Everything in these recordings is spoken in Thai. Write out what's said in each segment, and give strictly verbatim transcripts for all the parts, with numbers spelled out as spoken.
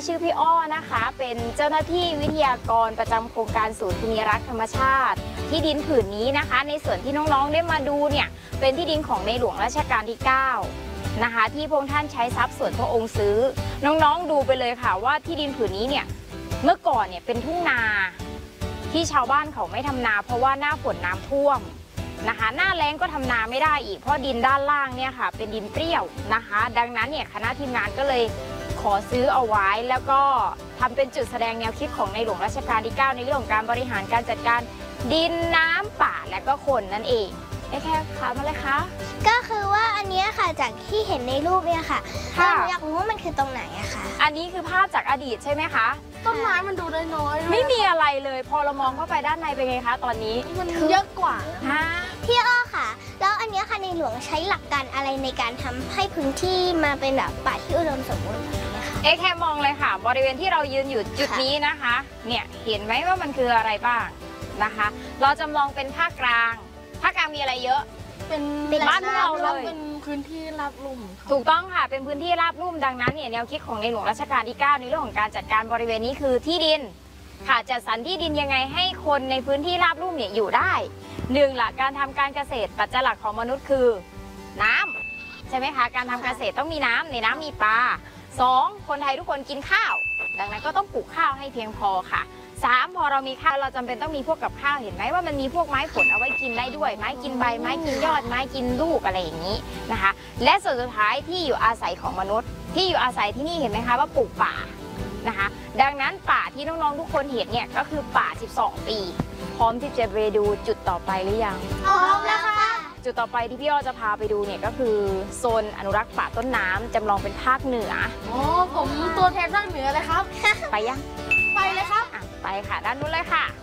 ชื่อพี่อ้อนะคะเป็นเจ้าหน้าที่วิทยากรประจำโครงการศูนย์ภูมิรักษ์ธรรมชาติที่ดินผืนนี้นะคะในส่วนที่น้องๆได้มาดูเนี่ยเป็นที่ดินของในหลวงรัชกาลที่เก้านะคะที่พระองค์ท่านใช้ทรัพย์ส่วนพระองค์ซื้อน้องๆดูไปเลยค่ะว่าที่ดินผืนนี้เนี่ยเมื่อก่อนเนี่ยเป็นทุ่งนาที่ชาวบ้านเขาไม่ทำนาเพราะว่าหน้าฝนน้ำท่วมนะคะหน้าแล้งก็ทำนาไม่ได้อีกเพราะดินด้านล่างเนี่ยค่ะเป็นดินเปรี้ยวนะคะดังนั้นเนี่ยคณะทีมงานก็เลยขอซื้อเอาไว้แล้วก็ทำเป็นจุดแสดงแนวคิดของในหลวงรัชกาลที่เก้าในเรื่องของการบริหารการจัดการดินน้ำป่าและก็คนนั่นเองไอ้แค่ค่ะมาเลยคะก็คือว่าอันนี้ค่ะจากที่เห็นในรูปเนี่ยค่ะเราอยากรู้ว่ามันคือตรงไหนอะค่ะอันนี้คือภาพจากอดีตใช่ไหมคะต้นไม้มันดูน้อยไม่มีอะไรเลยพอเรามองเข้าไปด้านในเป็นไงคะตอนนี้มันเยอะกว่าพี่อ้อค่ะแล้วอันนี้ค่ะในหลวงใช้หลักการอะไรในการทำให้พื้นที่มาเป็นแบบป่าที่อุดมสมบูรณ์แบบนี้คะเอ๊ะแค่มองเลยค่ะบริเวณที่เรายืนอยู่จุดนี้นะคะเนี่ยเห็นไหมว่ามันคืออะไรบ้างนะคะเราจำลองเป็นภาคกลางภาคกลางมีอะไรเยอะเป็นบ้านเราเลยเป็นพื้นที่ราบลุ่มถูกต้องค่ะเป็นพื้นที่ราบลุ่มดังนั้นเนี่ยแนวคิดของในหลวงรัชกาลที่เก้าในเรื่องของการจัดการบริเวณนี้คือที่ดินค่ะจัดสรรที่ดินยังไงให้คนในพื้นที่ราบลุ่มเนี่ยอยู่ได้หนึ่งหลักการทำการเกษตรปัจจัยหลักของมนุษย์คือน้ำใช่ไหมคะการทำเกษตรต้องมีน้ำในน้ำมีปลาสองคนไทยทุกคนกินข้าวดังนั้นก็ต้องปลูกข้าวให้เพียงพอค่ะสามพอเรามีข้าวเราจำเป็นต้องมีพวกกับข้าวเห็นไหมว่ามันมีพวกไม้ผลเอาไว้กินได้ด้วยไม้กินใบไม้กินยอดไม้กินลูกอะไรอย่างนี้นะคะและส่วนสุดท้ายที่อยู่อาศัยของมนุษย์ที่อยู่อาศัยที่นี่เห็นไหมคะว่าปลูกป่านะคะดังนั้นป่าที่น้องๆทุกคนเห็นเนี่ยก็คือป่าสิบสองปีพร้อมที่จะไปดูจุดต่อไปหรือยังพร้อมแล้วค่ะจุดต่อไปที่พี่อ้อจะพาไปดูเนี่ยก็คือโซนอนุรักษ์ป่าต้นน้ำจำลองเป็นภาคเหนืออ๋อผมตัวแทนภาคเหนือเลยครับไปยังไปเลยครับไปค่ะด้านนู้นเลยค่ะ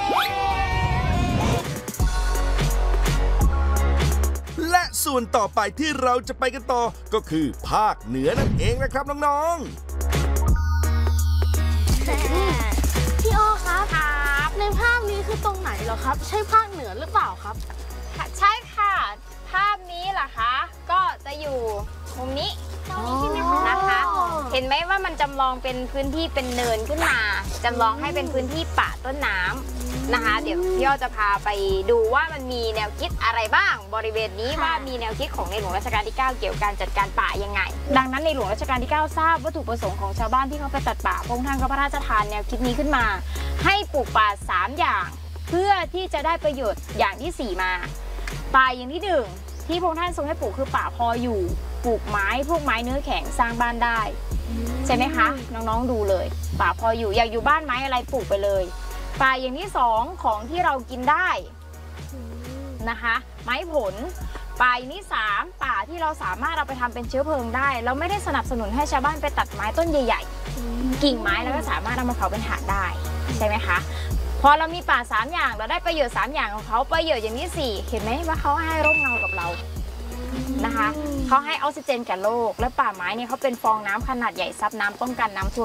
และส่วนต่อไปที่เราจะไปกันต่อก็คือภาคเหนือนั่นเองนะครับน้องๆพี่อ้อครับในภาพนี้คือตรงไหนเหรอครับใช่ภาคเหนือหรือเปล่าครับใช่ค่ะภาพนี้เหรอคะก็จะอยู่มุมนี้ตรงนี้ใช่ไหมคะนะคะเห็นไหมว่ามันจำลองเป็นพื้นที่เป็นเนินขึ้นมาจำลองให้เป็นพื้นที่ป่าต้นน้ำนะคะเดี๋ยวพี่อ้อจะพาไปดูว่ามันมีแนวคิดอะไรบ้างบริเวณนี้ว่ามีแนวคิดของในหลวงรัชกาลที่เก้าเกี่ยวกับการจัดการป่ายังไงดังนั้นในหลวงรัชกาลที่เก้าทราบวัตถุประสงค์ของชาวบ้านที่เขาไปตัดป่าพระองค์ท่านก็พระราชทานแนวคิดนี้ขึ้นมาให้ปลูกป่าสามอย่างเพื่อที่จะได้ประโยชน์อย่างที่สี่มาป่าอย่างที่หนึ่งที่พระองค์ท่านทรงให้ปลูกคือป่าพออยู่ปลูกไม้พวกไม้เนื้อแข็งสร้างบ้านได้ใช่ไหมคะน้องๆดูเลยป่าพออยู่อยากอยู่บ้านไม้อะไรปลูกไปเลยป่าอย่างที่สองของที่เรากินได้นะคะไม้ผลป่าอย่างที่สามป่าที่เราสามารถเอาไปทำเป็นเชื้อเพลิงได้เราไม่ได้สนับสนุนให้ชาวบ้านไปตัดไม้ต้นใหญ่ๆกิ่งไม้แล้วก็สามารถเอามาเผาเป็นถ่านได้ใช่ไหมคะพอเรามีป่าสามอย่างเราได้ประโยชน์สามอย่างของเขาประโยชน์อย่างที่สี่เห็นไหมว่าเขาให้ร่มเงากับเรานะคะเขาให้ออกซิเจนแก่โลกและป่าไม้เนี่ยเขาเป็นฟองน้ำขนาดใหญ่ซับน้ำป้องกันน้ำท่วม